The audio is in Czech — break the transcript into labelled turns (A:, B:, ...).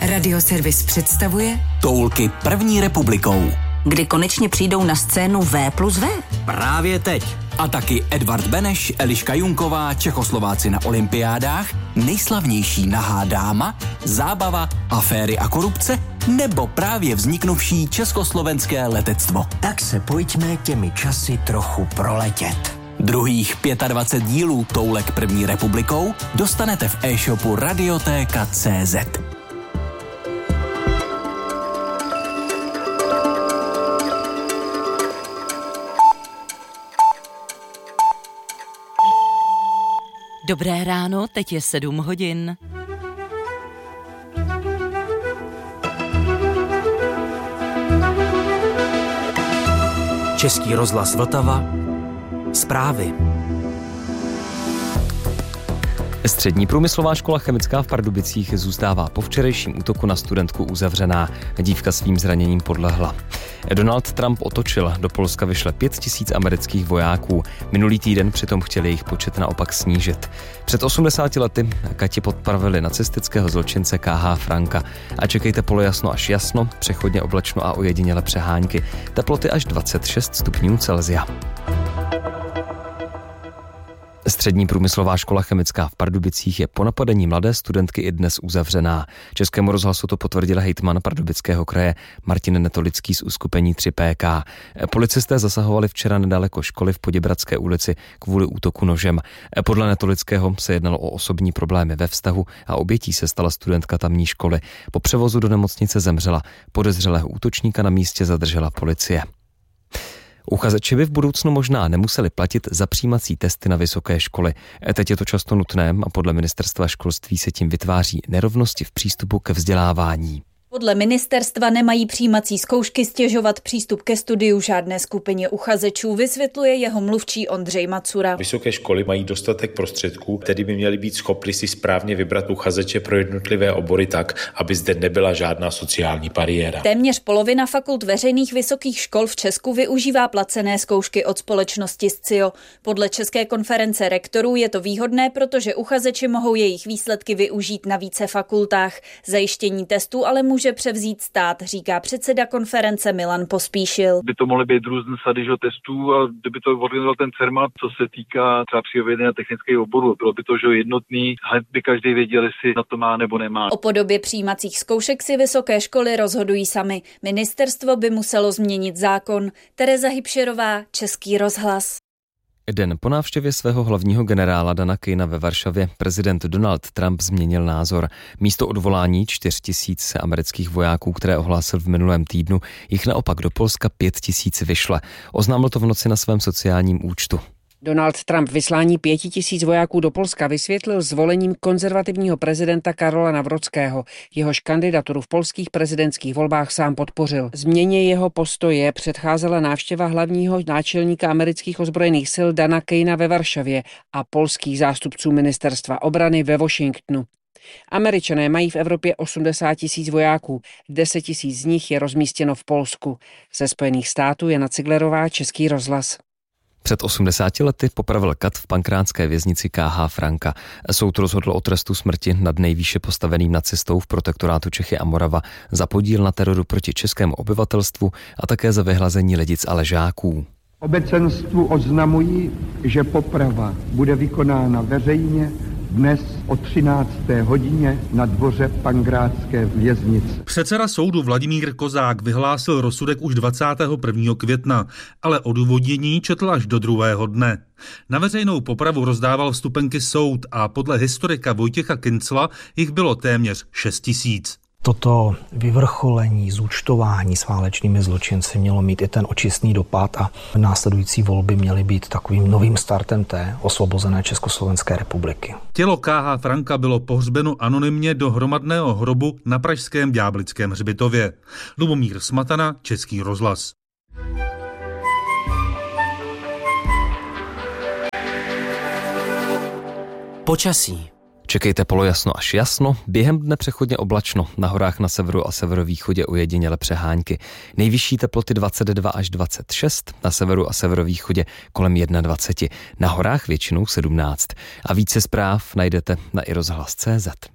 A: Radioservis představuje
B: Toulky první republikou.
C: Kdy konečně přijdou na scénu V+V?
B: Právě teď. A taky Edvard Beneš, Eliška Junková, Čechoslováci na olympiádách, nejslavnější nahá dáma, zábava, aféry a korupce, nebo právě vzniknuvší československé letectvo.
D: Tak se pojďme těmi časy trochu proletět.
B: Druhých 25 dílů Toulek první republikou dostanete v e-shopu Radioteka.cz.
E: Dobré ráno, teď je 7 hodin.
D: Český rozhlas Vltava. Zprávy.
F: Střední průmyslová škola chemická v Pardubicích zůstává po včerejším útoku na studentku uzavřená. Dívka svým zraněním podlehla. Donald Trump otočil, do Polska vyšle 5 000 amerických vojáků. Minulý týden přitom chtěli jejich počet naopak snížit. Před 80 lety Kati podpravili nacistického zločince K.H. Franka. A čekejte polojasno až jasno, přechodně oblačno a ojediněle přehánky. Teploty až 26 stupňů Celsia. Střední průmyslová škola chemická v Pardubicích je po napadení mladé studentky i dnes uzavřená. Českému rozhlasu to potvrdil hejtman Pardubického kraje Martin Netolický z uskupení 3PK. Policisté zasahovali včera nedaleko školy v Poděbradské ulici kvůli útoku nožem. Podle Netolického se jednalo o osobní problémy ve vztahu a obětí se stala studentka tamní školy. Po převozu do nemocnice zemřela. Podezřelého útočníka na místě zadržela policie. Uchazeči by v budoucnu možná nemuseli platit za přijímací testy na vysoké školy. Teď je to často nutné a podle ministerstva školství se tím vytváří nerovnosti v přístupu ke vzdělávání.
G: Podle ministerstva nemají přijímací zkoušky stěžovat přístup ke studiu žádné skupině uchazečů, vysvětluje jeho mluvčí Ondřej Macura.
H: Vysoké školy mají dostatek prostředků, tedy by měly být schopni si správně vybrat uchazeče pro jednotlivé obory tak, aby zde nebyla žádná sociální bariéra.
G: Téměř polovina fakult veřejných vysokých škol v Česku využívá placené zkoušky od společnosti SCIO. Podle České konference rektorů je to výhodné, protože uchazeči mohou jejich výsledky využít na více fakultách. Zajištění testů ale může převzít stát, říká předseda konference Milan Pospíšil.
I: By to mohly být různé sady testů a kdyby to organizoval ten CERMAT, co se týká třeba přírodovědy a technických oborů. Bylo by to jednotný, hned by každý věděl, jestli na to má nebo nemá.
G: O podobě přijímacích zkoušek si vysoké školy rozhodují sami. Ministerstvo by muselo změnit zákon. Tereza Hybšerová, Český rozhlas.
F: Den po návštěvě svého hlavního generála Dana Kejna ve Varšavě prezident Donald Trump změnil názor. Místo odvolání 4 000 amerických vojáků, které ohlásil v minulém týdnu, jich naopak do Polska 5 000 vyšle. Oznámil to v noci na svém sociálním účtu.
J: Donald Trump vyslání 5 000 vojáků do Polska vysvětlil zvolením konzervativního prezidenta Karola Nawrockiho. Jehož kandidaturu v polských prezidentských volbách sám podpořil. Změně jeho postoje předcházela návštěva hlavního náčelníka amerických ozbrojených sil Dana Kejna ve Varšavě a polských zástupců ministerstva obrany ve Washingtonu. Američané mají v Evropě 80 000 vojáků, 10 000 z nich je rozmístěno v Polsku. Ze Spojených států Jana Ciglerová, Český rozhlas.
F: Před 80 lety popravil kat v pankrátské věznici K.H. Franka. Soud rozhodl o trestu smrti nad nejvýše postaveným nacistou v protektorátu Čechy a Morava za podíl na teroru proti českému obyvatelstvu a také za vyhlazení Lidic a Ležáků.
K: Obecenstvu oznamují, že poprava bude vykonána veřejně dnes o 13. hodině na dvoře pankrátské věznice.
L: Předseda soudu Vladimír Kozák vyhlásil rozsudek už 21. května, ale odůvodnění četl až do druhého dne. Na veřejnou popravu rozdával vstupenky soud a podle historika Vojtěcha Kincla jich bylo téměř 6 000.
M: Toto vyvrcholení, zúčtování s válečnými zločinci mělo mít i ten očistný dopad a následující volby měly být takovým novým startem té osvobozené Československé republiky.
L: Tělo K.H. Franka bylo pohřbeno anonymně do hromadného hrobu na pražském Ďáblickém hřbitově. Lubomír Smatana, Český rozhlas.
D: Počasí.
F: Čekejte polojasno až jasno, během dne přechodně oblačno, na horách na severu a severovýchodě ojediněle přehánky. Nejvyšší teploty 22 až 26, na severu a severovýchodě kolem 21, na horách většinou 17. A více zpráv najdete na iRozhlas.cz.